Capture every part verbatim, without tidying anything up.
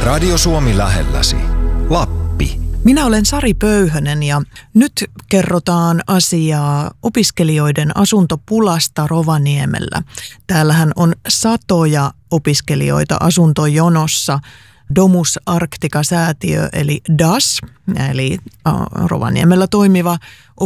Radio Suomi lähelläsi. Lappi. Minä olen Sari Pöyhönen ja nyt kerrotaan asiaa opiskelijoiden asuntopulasta Rovaniemellä. Täällähän on satoja opiskelijoita asuntojonossa. Domus Arctica-säätiö eli D A S, eli Rovaniemellä toimiva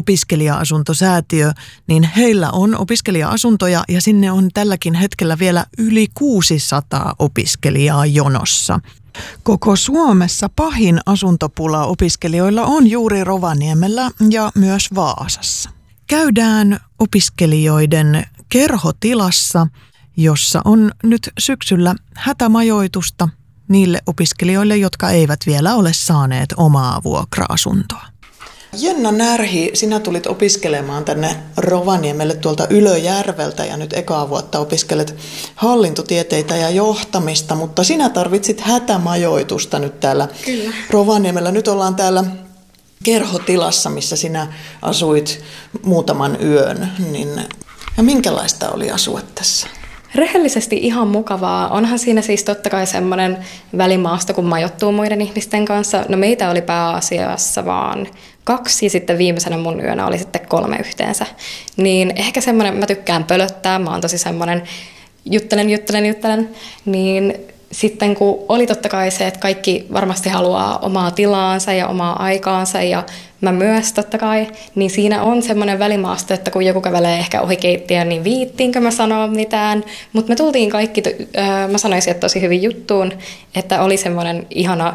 opiskelija-asuntosäätiö, niin heillä on opiskelija-asuntoja ja sinne on tälläkin hetkellä vielä yli kuusisataa opiskelijaa jonossa. Koko Suomessa pahin asuntopula opiskelijoilla on juuri Rovaniemellä ja myös Vaasassa. Käydään opiskelijoiden kerhotilassa, jossa on nyt syksyllä hätämajoitusta niille opiskelijoille, jotka eivät vielä ole saaneet omaa vuokra-asuntoa. Jenna Närhi, sinä tulit opiskelemaan tänne Rovaniemelle tuolta Ylöjärveltä ja nyt ekaa vuotta opiskelet hallintotieteitä ja johtamista, mutta sinä tarvitsit hätämajoitusta nyt täällä Kyllä. Rovaniemellä. Nyt ollaan täällä kerhotilassa, missä sinä asuit muutaman yön. Niin, ja minkälaista oli asua tässä? Rehellisesti ihan mukavaa. Onhan siinä siis totta kai semmoinen välimaasto, kun majoittuu muiden ihmisten kanssa. No meitä oli pääasiassa vaan kaksi ja sitten viimeisenä mun yönä oli sitten kolme yhteensä. Niin ehkä semmoinen, mä tykkään pölöttää, mä oon tosi semmoinen juttelen, juttelen, juttelen. Niin sitten kun oli totta kai se, että kaikki varmasti haluaa omaa tilaansa ja omaa aikaansa ja mä myös totta kai, niin siinä on semmoinen välimaasto, että kun joku kävelee ehkä ohi keittiön, niin viittiinkö mä sanoa mitään. Mutta me tultiin kaikki, mä sanoisin, että tosi hyvin juttuun, että oli semmoinen ihana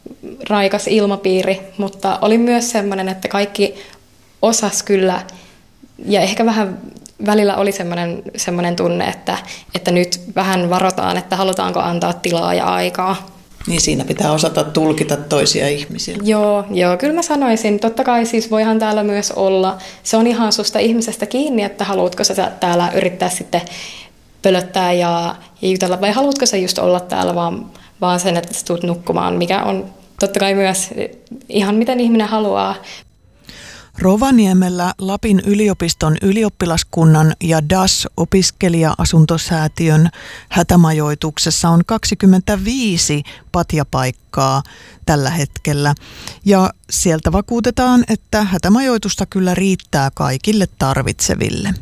raikas ilmapiiri, mutta oli myös semmoinen, että kaikki osas kyllä ja ehkä vähän välillä oli semmoinen, semmoinen tunne, että, että nyt vähän varotaan, että halutaanko antaa tilaa ja aikaa. Niin siinä pitää osata tulkita toisia ihmisiä. Joo, joo, kyllä mä sanoisin. Totta kai siis voihan täällä myös olla. Se on ihan susta ihmisestä kiinni, että haluatko sä täällä yrittää sitten pölöttää ja, ja jutella, vai haluatko sä just olla täällä vaan, vaan sen, että sä tulet nukkumaan, mikä on totta kai myös ihan miten ihminen haluaa. Rovaniemellä Lapin yliopiston ylioppilaskunnan ja D A S-opiskelija-asuntosäätiön hätämajoituksessa on kaksikymmentäviisi patjapaikkaa tällä hetkellä. Ja sieltä vakuutetaan, että hätämajoitusta kyllä riittää kaikille tarvitseville.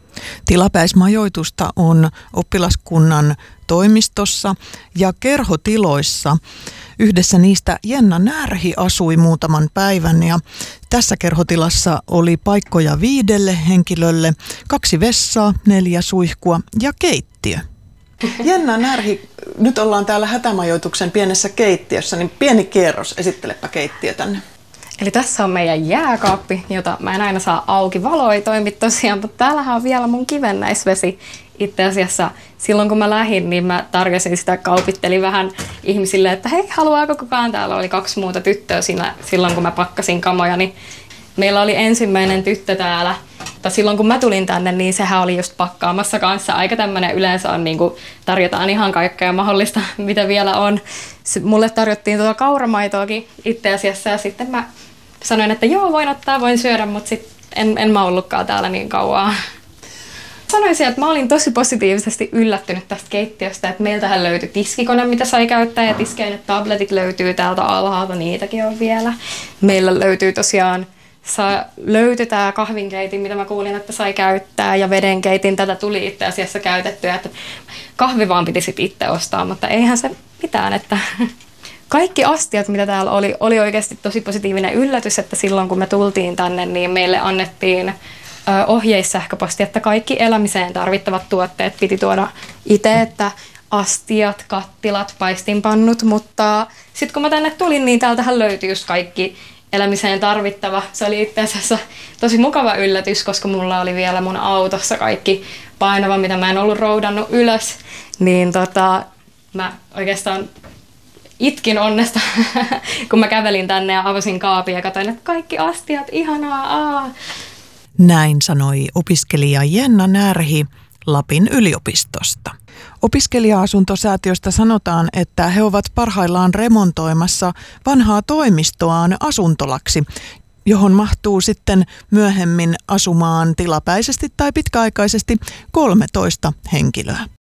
Tilapäismajoitusta on oppilaskunnan toimistossa ja kerhotiloissa. Yhdessä niistä Jenna Närhi asui muutaman päivän ja tässä kerhotilassa oli paikkoja viidelle henkilölle, kaksi vessaa, neljä suihkua ja keittiö. Jenna Närhi, nyt ollaan täällä hätämajoituksen pienessä keittiössä, niin pieni kierros, esittelepä keittiö tänne. Eli tässä on meidän jääkaappi, jota mä en aina saa auki. Valo ei toimi tosiaan, mutta täällähän on vielä mun kivennäisvesi. Itse asiassa silloin kun mä lähdin, niin mä tarjosin sitä, kaupittelin vähän ihmisille, että hei, haluaako kukaan? Täällä oli kaksi muuta tyttöä siinä, silloin kun mä pakkasin kamoja, niin meillä oli ensimmäinen tyttö täällä. Mutta silloin kun mä tulin tänne, niin sehän oli just pakkaamassa kanssa. Aika tämmöinen yleensä on, niin kuin tarjotaan ihan kaikkea mahdollista, mitä vielä on. Mulle tarjottiin tuota kauramaitoakin itse asiassa ja sitten mä sanoin, että joo, voin ottaa, voin syödä, mutta sitten en, en mä ollutkaan täällä niin kauan. Sanoisin, että mä olin tosi positiivisesti yllättynyt tästä keittiöstä, että meiltähän löytyi tiskikone, mitä sai käyttää, ja tiskeinet tabletit löytyy täältä alhaalta, niitäkin on vielä. Meillä löytyy tosiaan, saa, löytyi tämä kahvinkeitin, mitä mä kuulin, että sai käyttää, ja vedenkeitin, tätä tuli itse asiassa käytettyä, että kahvi vaan piti sitten itse ostaa, mutta eihän se mitään, että kaikki astiat, mitä täällä oli, oli oikeasti tosi positiivinen yllätys, että silloin kun me tultiin tänne, niin meille annettiin ohjeissähköposti, että kaikki elämiseen tarvittavat tuotteet piti tuoda itse, että astiat, kattilat, paistinpannut, mutta sitten kun mä tänne tulin, niin täältähän löytyi just kaikki elämiseen tarvittava. Se oli itse asiassa tosi mukava yllätys, koska mulla oli vielä mun autossa kaikki painava, mitä mä en ollut roudannut ylös, niin tota, mä oikeastaan itkin onnesta, kun mä kävelin tänne ja avasin kaapin ja katsoin, että kaikki astiat, ihanaa, aa. Näin sanoi opiskelija Jenna Närhi Lapin yliopistosta. Opiskelija-asuntosäätiöstä sanotaan, että he ovat parhaillaan remontoimassa vanhaa toimistoaan asuntolaksi, johon mahtuu sitten myöhemmin asumaan tilapäisesti tai pitkäaikaisesti kolmetoista henkilöä.